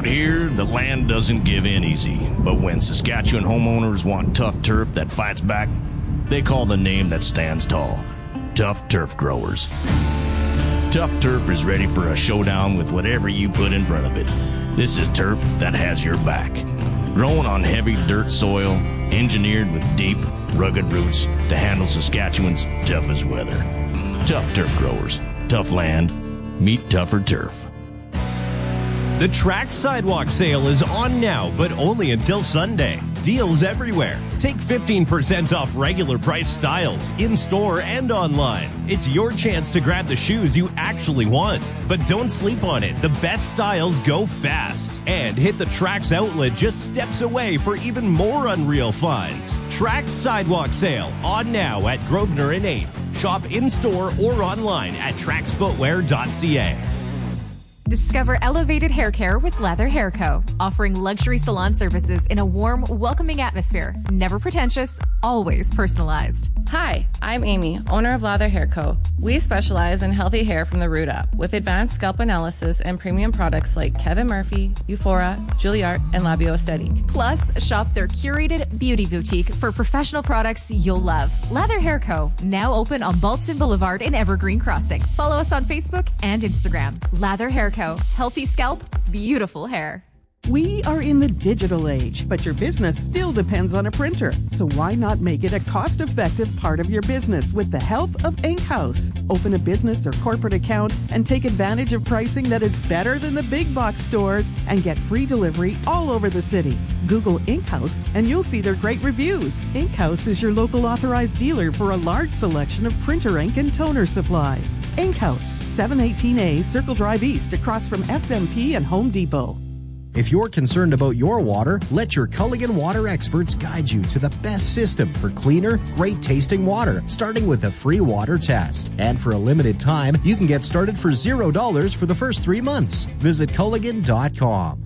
here, the land doesn't give in easy. But when Saskatchewan homeowners want tough turf that fights back, they call the name that stands tall: Tough Turf Growers. Tough Turf is ready for a showdown with whatever you put in front of it. This is turf that has your back. Grown on heavy dirt soil, engineered with deep, rugged roots to handle Saskatchewan's toughest weather. Tough Turf Growers. Tough land. Meet tougher turf. The Trax Sidewalk Sale is on now, but only until Sunday. Deals everywhere. Take 15% off regular price styles, in-store and online. It's your chance to grab the shoes you actually want. But don't sleep on it. The best styles go fast. And hit the Trax outlet just steps away for even more unreal finds. Trax Sidewalk Sale, on now at Grosvenor and 8th. Shop in-store or online at traxfootwear.ca. Discover elevated hair care with Lather Hair Co., offering luxury salon services in a warm, welcoming atmosphere. Never pretentious, always personalized. Hi, I'm Amy, owner of Lather Hair Co. We specialize in healthy hair from the root up with advanced scalp analysis and premium products like Kevin Murphy, Euphora, Juilliard, and Labio Aesthetique. Plus, shop their curated beauty boutique for professional products you'll love. Lather Hair Co., now open on Baltzan Boulevard in Evergreen Crossing. Follow us on Facebook and Instagram. Lather Hair Co. Healthy scalp, beautiful hair. We are in the digital age, but your business still depends on a printer. So why not make it a cost-effective part of your business with the help of Inkhouse? Open a business or corporate account and take advantage of pricing that is better than the big box stores and get free delivery all over the city. Google Inkhouse and you'll see their great reviews. Inkhouse is your local authorized dealer for a large selection of printer ink and toner supplies. Inkhouse, 718A Circle Drive East, across from SMP and Home Depot. If you're concerned about your water, let your Culligan water experts guide you to the best system for cleaner, great-tasting water, starting with a free water test. And for a limited time, you can get started for $0 for the first 3 months. Visit Culligan.com.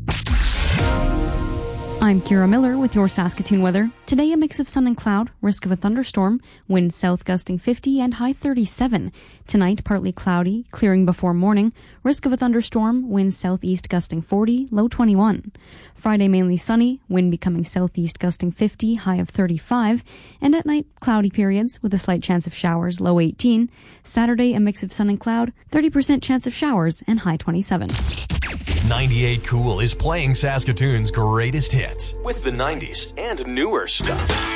I'm Kira Miller with your Saskatoon weather. Today, a mix of sun and cloud, risk of a thunderstorm, winds south gusting 50 and high 37. Tonight, partly cloudy, clearing before morning, risk of a thunderstorm, winds southeast gusting 40, low 21. Friday, mainly sunny, wind becoming southeast gusting 50, high of 35. And at night, cloudy periods with a slight chance of showers, low 18. Saturday, a mix of sun and cloud, 30% chance of showers, and high 27. 98 Cool is playing Saskatoon's greatest hits with the 90s and newer stuff.